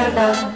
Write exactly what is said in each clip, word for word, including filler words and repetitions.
verdad.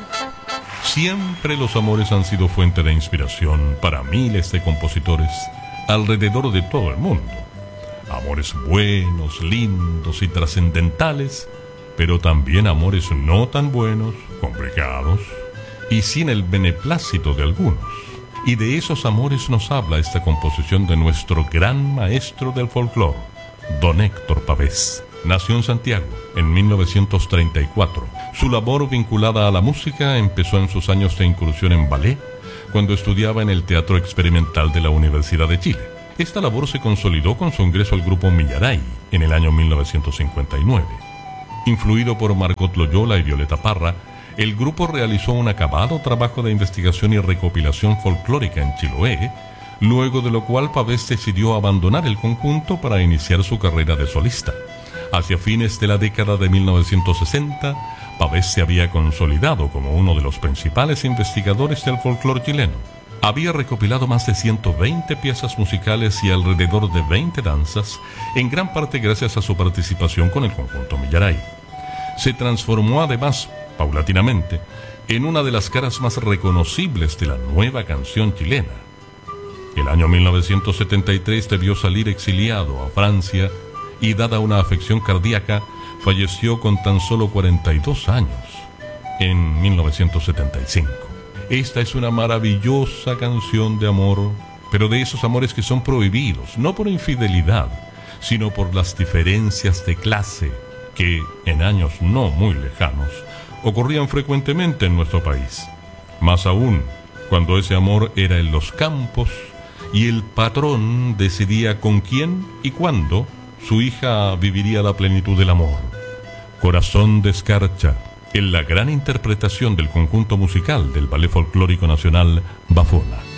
Siempre los amores han sido fuente de inspiración para miles de compositores alrededor de todo el mundo. Amores buenos, lindos y trascendentales, pero también amores no tan buenos, complicados y sin el beneplácito de algunos. Y de esos amores nos habla esta composición de nuestro gran maestro del folclore, don Héctor Pavés. Nació en Santiago en mil novecientos treinta y cuatro. Su labor vinculada a la música empezó en sus años de incursión en ballet, cuando estudiaba en el Teatro Experimental de la Universidad de Chile. Esta labor se consolidó con su ingreso al grupo Millaray en el año mil novecientos cincuenta y nueve. Influido por Margot Loyola y Violeta Parra, el grupo realizó un acabado trabajo de investigación y recopilación folclórica en Chiloé, luego de lo cual Pavés decidió abandonar el conjunto para iniciar su carrera de solista. Hacia fines de la década de mil novecientos sesenta, Pavés se había consolidado como uno de los principales investigadores del folclore chileno. Había recopilado más de ciento veinte piezas musicales y alrededor de veinte danzas, en gran parte gracias a su participación con el conjunto Millaray. Se transformó además, paulatinamente, en una de las caras más reconocibles de la nueva canción chilena. El año mil novecientos setenta y tres debió salir exiliado a Francia y, dada una afección cardíaca, falleció con tan solo cuarenta y dos años, en mil novecientos setenta y cinco. Esta es una maravillosa canción de amor, pero de esos amores que son prohibidos, no por infidelidad, sino por las diferencias de clase que, en años no muy lejanos, ocurrían frecuentemente en nuestro país. Más aún, cuando ese amor era en los campos y el patrón decidía con quién y cuándo su hija viviría la plenitud del amor. Corazón de Escarcha, en la gran interpretación del conjunto musical del Ballet Folclórico Nacional Bafona.